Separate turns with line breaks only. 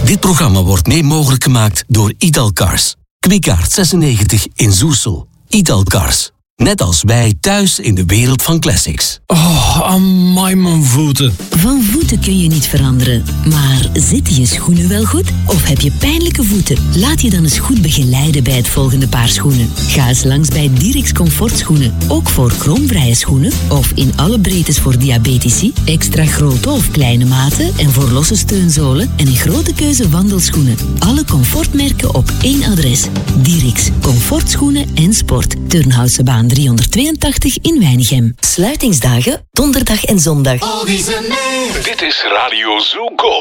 Dit programma wordt mee mogelijk gemaakt door Italcars. Kwikaart 96 in Zoersel. Italcars. Net als wij thuis in de wereld van classics.
Oh, amai mijn voeten.
Van voeten kun je niet veranderen. Maar zitten je schoenen wel goed? Of heb je pijnlijke voeten? Laat je dan eens goed begeleiden bij het volgende paar schoenen. Ga eens langs bij Dirix Comfortschoenen. Ook voor kroonvrije schoenen. Of in alle breedtes voor diabetici. Extra grote of kleine maten. En voor losse steunzolen. En een grote keuze wandelschoenen. Alle comfortmerken op één adres. Dirix Comfortschoenen en Sport. Turnhoutse 382 in Weinigem. Sluitingsdagen, donderdag en zondag.
Dit is Radio Zoo Go.